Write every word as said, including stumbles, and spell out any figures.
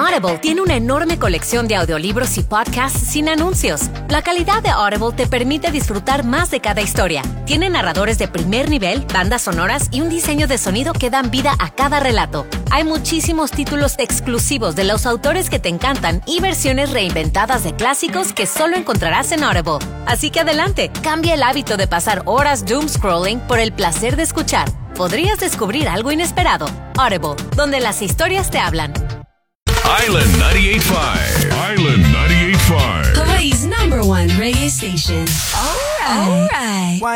Audible tiene una enorme colección de audiolibros y podcasts sin anuncios. La calidad de Audible te permite disfrutar más de cada historia. Tiene narradores de primer nivel, bandas sonoras y un diseño de sonido que dan vida a cada relato. Hay muchísimos títulos exclusivos de los autores que te encantan y versiones reinventadas de clásicos que solo encontrarás en Audible. Así que adelante, cambia el hábito de pasar horas doom scrolling por el placer de escuchar. Podrías descubrir algo inesperado. Audible, donde las historias te hablan. Island ninety-eight point five. Island ninety-eight point five. Hawaii's number one reggae station. All right. All right.